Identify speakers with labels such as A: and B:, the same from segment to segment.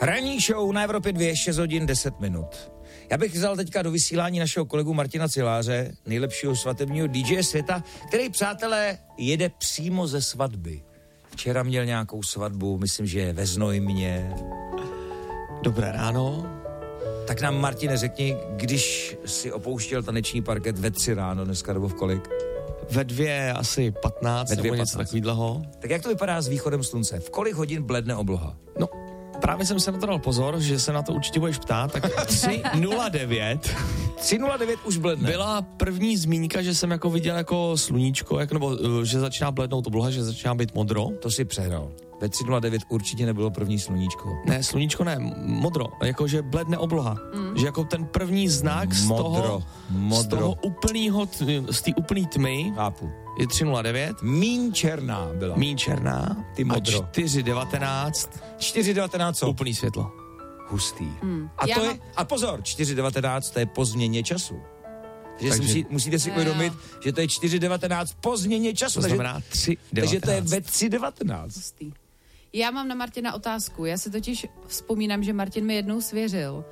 A: Ranní show na Evropě 2, 6 hodin 10 minut. Já bych vzal teďka do vysílání našeho kolegu Martina Ciláře, nejlepšího svatebního DJ světa, který, přátelé, jede přímo ze svatby. Včera měl nějakou svatbu, myslím, že ve Znojmě.
B: Dobré ráno.
A: Tak nám, Martine, řekni, když si opouštěl taneční parket ve 3 ráno, dneska nebo v kolik?
B: Ve 2 asi 15,
A: Ve 2
B: nebo
A: 15.
B: něco takovýhleho.
A: Tak jak to vypadá s východem slunce? V kolik hodin bledne obloha?
B: No, právě jsem se na to dal pozor, že se na to určitě budeš ptát, tak 3:09.
A: 3:09 už bledne.
B: Byla první zmínka, že jsem jako viděl jako sluníčko, nebo že začíná blednout obloha, že začíná být modro.
A: To si přehrál. Ve 3:09 určitě nebylo první sluníčko.
B: Ne, sluníčko ne, modro, jakože bledne obloha. Že jako ten první znak z toho úplného, z té úplný tmy.
A: Chápu.
B: Je 3:09.
A: Míň černá byla.
B: Míň černá.
A: Ty modro.
B: A 4:19.
A: 4:19 co?
B: Úplný světlo.
A: Hustý. A pozor, 4:19 to je po změně času. Takže musíte si uvědomit, že to je 4:19 po změně času.
B: To znamená 3:19.
A: Takže to je ve 3:19.
C: Hustý. Já mám na Martina otázku. Já si totiž vzpomínám, že Martin mi jednou svěřil,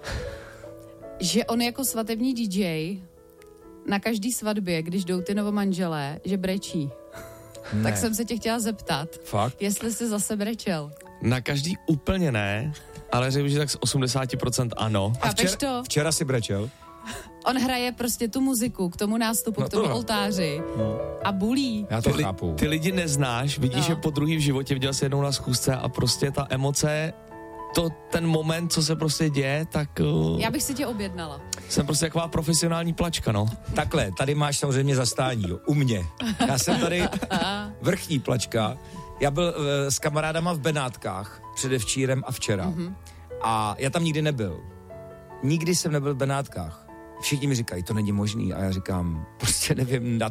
C: že on jako svatební DJ na každý svatbě, když jdou ty novomanželé, že brečí.
A: Ne.
C: Tak jsem se tě chtěla zeptat,
A: Fakt?
C: jestli jsi zase brečel.
B: Na každý úplně ne, ale řekl, že tak z 80% ano.
A: A
C: Chápeš to?
A: včera si brečel?
C: On hraje prostě tu muziku k tomu nástupu, k tomu oltáři a bulí.
A: Já to chápu.
B: Ty lidi neznáš, vidíš je po druhý v životě, viděl jsi jednou na schůzce a prostě ta emoce, ten moment, co se prostě děje, tak...
C: Já bych si tě objednala.
B: Jsem prostě taková profesionální plačka, no.
A: Takhle, tady máš samozřejmě zastání, jo, u mě. Já jsem tady vrchní plačka. Já byl s kamarádama v Benátkách předevčírem a včera. A já tam nikdy nebyl. Nikdy jsem nebyl v Benátkách. Všichni mi říkají, to není možný. A já říkám, prostě nevím,